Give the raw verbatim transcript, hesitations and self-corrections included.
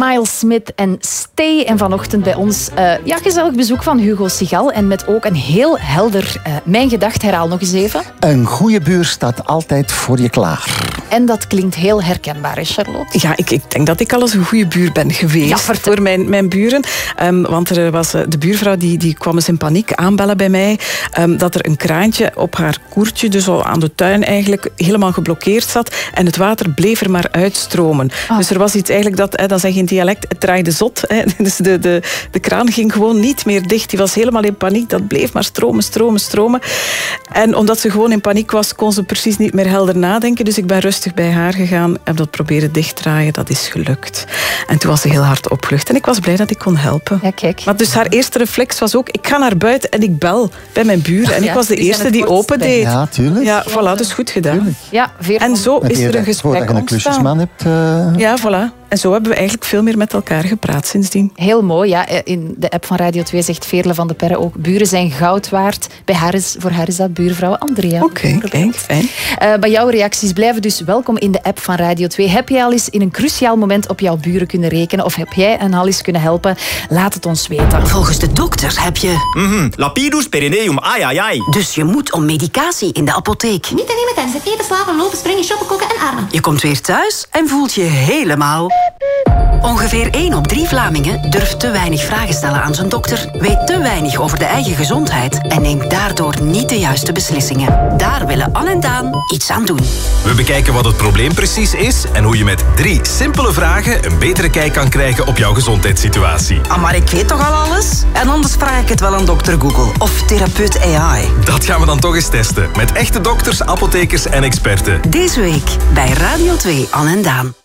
Miles Smith en Stay. En vanochtend bij ons uh, ja, gezellig bezoek van Hugo Sigal. En met ook een heel helder uh, Mijn Gedacht. Herhaal nog eens even. Een goede buur staat altijd voor je klaar. En dat klinkt heel herkenbaar, hè, Charlotte? Ja, ik, ik denk dat ik al eens een goede buur ben geweest ja, voor mijn, mijn buren. Um, want er was uh, de buurvrouw die, die kwam eens in paniek aanbellen bij mij. Um, dat er een kraantje op haar koertje, dus al aan de tuin eigenlijk, helemaal geblokkeerd zat. En het water bleef er maar uitstromen. Oh. Dus er was iets eigenlijk dat, hè, dan zeg je in dialect, het draaide zot. Hè. Dus de, de, de kraan ging gewoon niet meer dicht. Die was helemaal in paniek. Dat bleef maar stromen, stromen, stromen. En omdat ze gewoon in paniek was, kon ze precies niet meer helder nadenken. Dus ik ben rustig bij haar gegaan, heb dat proberen dichtdraaien. Dat is gelukt. En toen was ze heel hard opgelucht. En ik was blij dat ik kon helpen. Ja, kijk. Maar dus haar eerste reflex was ook, ik ga naar buiten en ik bel bij mijn buren. En ja, ik was de eerste die open deed. Ja, tuurlijk. Ja, voilà, dus goed gedaan. Ja, en zo is er een gesprek voordat je een klusjesman hebt. Uh... Ja, voilà. En zo hebben we eigenlijk veel meer met elkaar gepraat sindsdien. Heel mooi, ja. In de app van Radio twee zegt Veerle van de Perre ook, buren zijn goud waard. Bij haar is, voor haar is dat buurvrouw Andrea. Oké, okay, fijn. Uh, bij jouw reacties blijven dus welkom in de app van Radio twee. Heb jij al eens in een cruciaal moment op jouw buren kunnen rekenen? Of heb jij hen al eens kunnen helpen? Laat het ons weten. Volgens de dokter heb je... Mm-hmm. Lapidus perineum, ai ai ai. Dus je moet om medicatie in de apotheek. Niet te nemen tijdens het eten, slapen, lopen, springen, shoppen, koken en ademen. Je komt weer thuis en voelt je helemaal... Ongeveer één op drie Vlamingen durft te weinig vragen stellen aan zijn dokter, weet te weinig over de eigen gezondheid en neemt daardoor niet de juiste beslissingen. Daar willen Anne en Daan iets aan doen. We bekijken wat het probleem precies is en hoe je met drie simpele vragen een betere kijk kan krijgen op jouw gezondheidssituatie. Ah, maar ik weet toch al alles? En anders vraag ik het wel aan dokter Google of therapeut A I. Dat gaan we dan toch eens testen met echte dokters, apothekers en experten. Deze week bij Radio twee Anne en Daan.